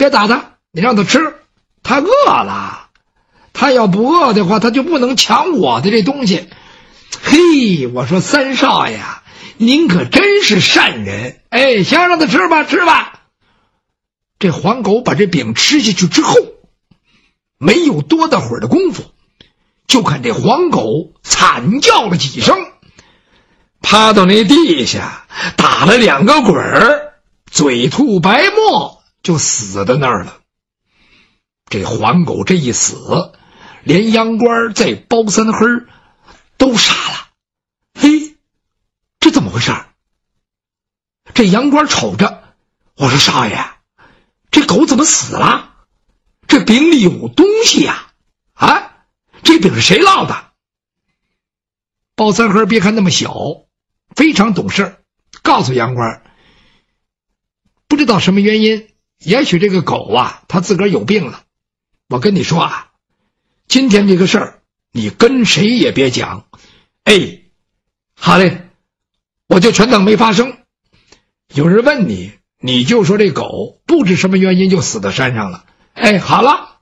别打他，你让他吃，他饿了，他要不饿的话，他就不能抢我的这东西。嘿，我说三少爷，您可真是善人。哎，行，让他吃吧，吃吧。这黄狗把这饼吃下去之后，没有多大会儿的功夫，就看这黄狗惨叫了几声，趴到那地下打了2个滚儿，嘴吐白沫，就死在那儿了。这黄狗这一死，连杨官在包三黑都傻了。嘿，这怎么回事？这杨官瞅着我说：“少爷，这狗怎么死了？这饼里有东西呀！啊，这饼是谁烙的？”包三黑别看那么小，非常懂事，告诉杨官，不知道什么原因，也许这个狗啊，它自个儿有病了。我跟你说啊，今天这个事儿，你跟谁也别讲。哎，好嘞，我就全当没发生。有人问你，你就说这狗不知什么原因就死到山上了。哎，好了。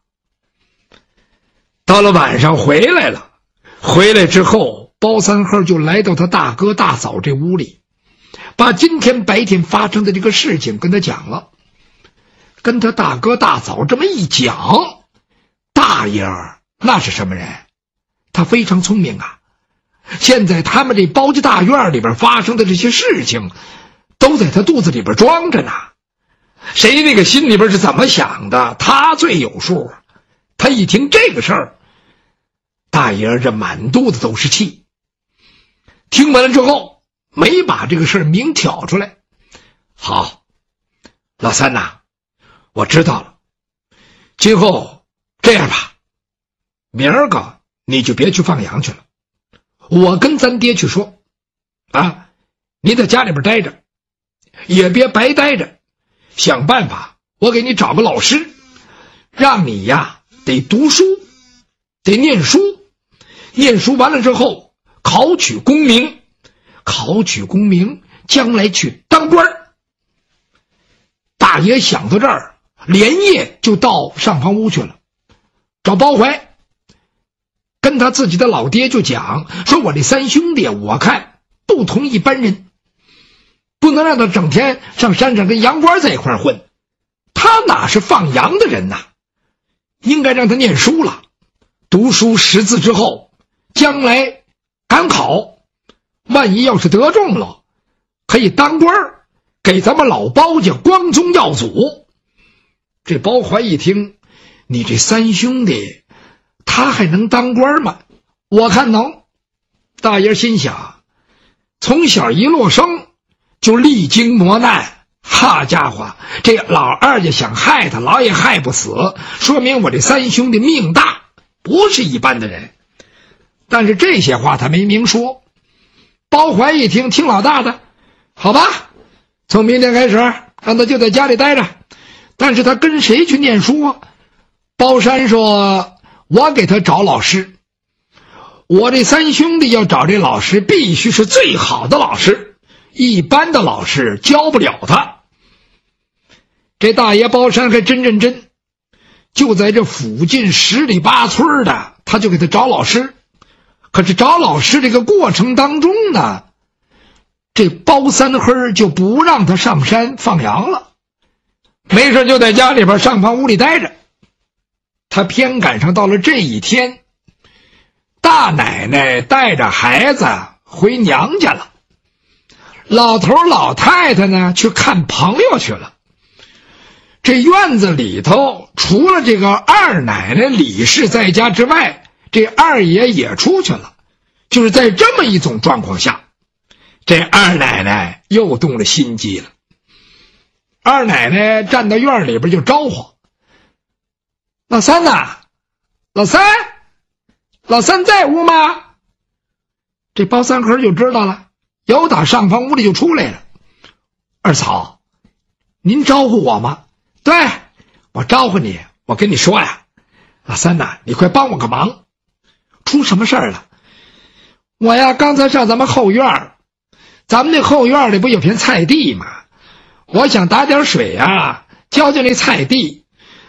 到了晚上回来了，回来之后，包三黑就来到他大哥大嫂这屋里，把今天白天发生的这个事情跟他讲了。跟他大哥大嫂这么一讲，大爷儿那是什么人？他非常聪明啊。现在他们这包家大院里边发生的这些事情，都在他肚子里边装着呢。谁那个心里边是怎么想的，他最有数。他一听这个事儿，大爷这满肚子都是气。听完了之后，没把这个事儿明挑出来。好，老三呐，我知道了。今后这样吧，明儿个你就别去放羊去了，我跟咱爹去说啊，你在家里边待着，也别白待着，想办法我给你找个老师，让你呀得读书，得念书，念书完了之后考取功名，考取功名将来去当官。大爷想到这儿，连夜就到上房屋去了，找包怀，跟他自己的老爹就讲说，我这三兄弟我看不同一般人，不能让他整天上山上跟羊倌在一块混，他哪是放羊的人呐，应该让他念书了，读书识字之后，将来赶考，万一要是得中了，可以当官，给咱们老包家光宗耀祖。这包怀一听，你这三兄弟他还能当官吗？我看能。大爷心想，从小一落生就历经磨难，好家伙，这老二家想害他，老也害不死，说明我这三兄弟命大，不是一般的人。但是这些话他没明说。包怀一听，听老大的，好吧，从明天开始让他就在家里待着，但是他跟谁去念书啊？包山说，我给他找老师，我这三兄弟要找这老师必须是最好的老师，一般的老师教不了他。这大爷包山还真认真，就在这附近10里8村的，他就给他找老师。可是找老师这个过程当中呢，这包三黑就不让他上山放羊了，没事就在家里边上房屋里待着。他偏赶上到了这一天，大奶奶带着孩子回娘家了，老头老太太呢去看朋友去了。这院子里头除了这个二奶奶李氏在家之外，这二爷也出去了。就是在这么一种状况下，这二奶奶又动了心机了。二奶奶站到院里边就招呼，老三呐，老三，老三在屋吗？这包三黑就知道了，由打上房屋里就出来了。二嫂，您招呼我吗？对，我招呼你，我跟你说呀，老三呐，你快帮我个忙。出什么事儿了？我呀刚才上咱们后院，咱们那后院里不有片菜地吗？我想打点水啊，浇浇那菜地，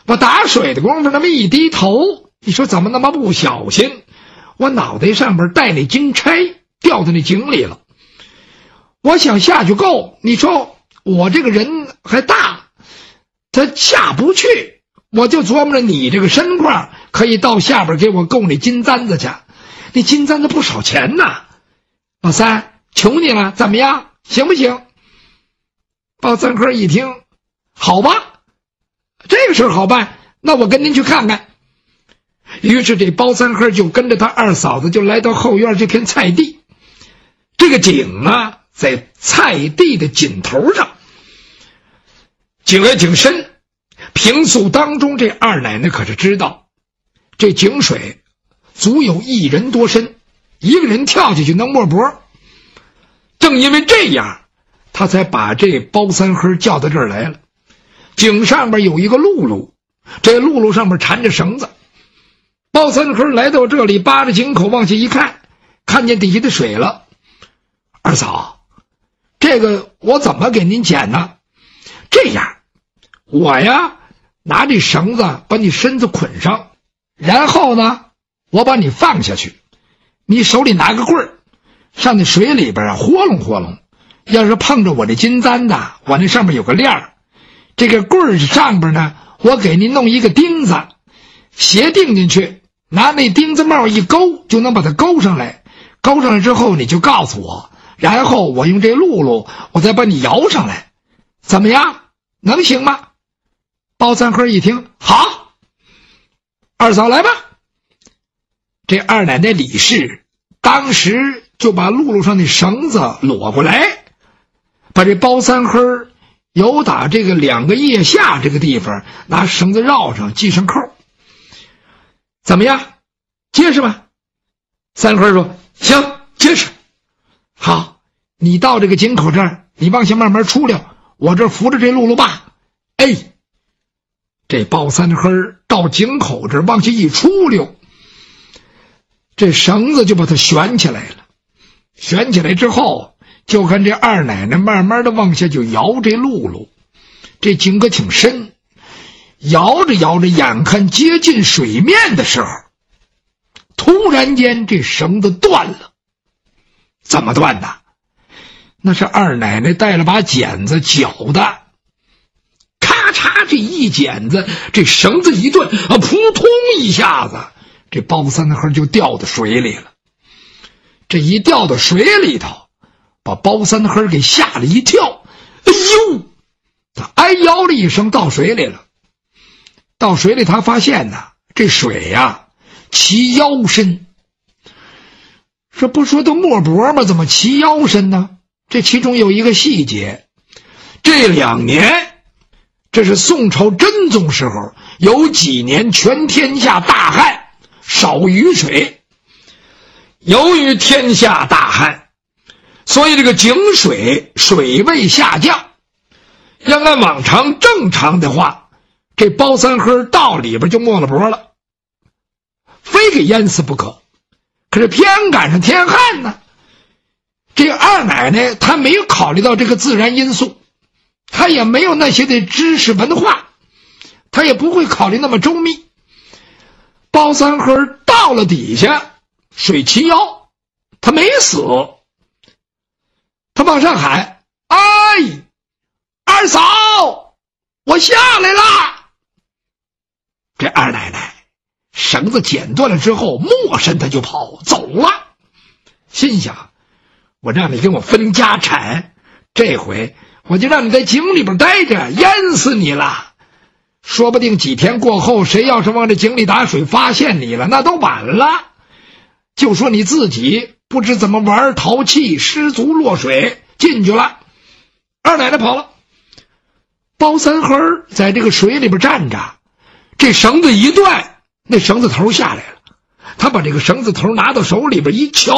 我打水的功夫那么一低头，你说怎么那么不小心，我脑袋上边带那金钗掉到那井里了。我想下去够，你说我这个人还大，他下不去，我就琢磨着你这个身况可以到下边给我够那金簪子去，那金簪子不少钱呐。老三，求你了，怎么样，行不行？包三科一听，好吧，这个事好办，那我跟您去看看。于是这包三科就跟着他二嫂子就来到后院这片菜地。这个井啊，在菜地的尽头上，井也挺深。平素当中，这二奶奶可是知道，这井水足有1人多深，一个人跳下去能没脖。正因为这样，他才把这包三黑叫到这儿来了。井上边有一个辘轳，这辘轳上面缠着绳子。包三黑来到这里，扒着井口往下一看，看见底下的水了。二嫂，这个我怎么给您捡呢？这样，我呀拿这绳子把你身子捆上，然后呢我把你放下去，你手里拿个棍儿，上那水里边啊活弄活弄，要是碰着我这金簪子，我那上面有个链儿，这个棍儿上边呢我给您弄一个钉子，斜钉进去，拿那钉子帽一勾就能把它勾上来，勾上来之后你就告诉我，然后我用这辘轳我再把你摇上来，怎么样，能行吗？包三黑一听，好，二嫂来吧。这二奶奶李氏当时就把辘轳上的绳子裸过来，把这包三黑由打这个2个腋下这个地方拿绳子绕上，系上扣。怎么样，结实吗？三黑说，行，结实。好，你到这个井口这儿，你往下慢慢出溜，我这扶着这辘轳把。哎，这包三黑到井口这儿往下一出溜，这绳子就把它悬起来了。悬起来之后，就看这二奶奶慢慢的往下就摇这辘轳。这井可挺深，摇着摇着，眼看接近水面的时候，突然间这绳子断了。怎么断的？那是二奶奶带了把剪子绞的，咔嚓这一剪子，这绳子一断，扑通一下子，这包三黑就掉到水里了。这一掉到水里头，把包三黑给吓了一跳，哎呦，他哎呦了一声到水里了。到水里他发现呢，这水呀齐腰深。这不说都没脖吗？怎么齐腰深呢？这其中有一个细节，这2年，这是宋朝真宗时候，有几年全天下大旱，少雨水。由于天下大旱，所以这个井水水位下降。要按往常正常的话，这包三黑到里边就没了脖了，非给淹死不可。可是偏赶上天旱呢，这二奶奶她没有考虑到这个自然因素，她也没有那些的知识文化，她也不会考虑那么周密。包三黑到了底下，水齐腰，他没死，他往上喊，哎，二嫂，我下来了。这二奶奶绳子剪断了之后，没身他就跑走了，心想，我让你跟我分家产，这回我就让你在井里边待着，淹死你了。说不定几天过后，谁要是往这井里打水发现你了，那都晚了。就说你自己不知怎么玩淘气，失足落水进去了。二奶奶跑了，包三黑在这个水里边站着，这绳子一断，那绳子头下来了，他把这个绳子头拿到手里边一瞧，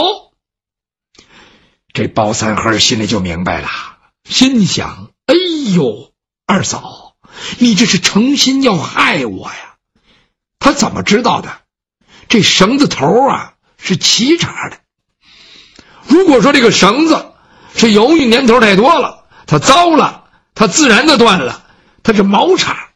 这包三黑心里就明白了，心想，哎呦，二嫂，你这是诚心要害我呀。他怎么知道的？这绳子头啊是齐茬的，如果说这个绳子是由于年头太多了，它糟了，它自然的断了，它是毛茬，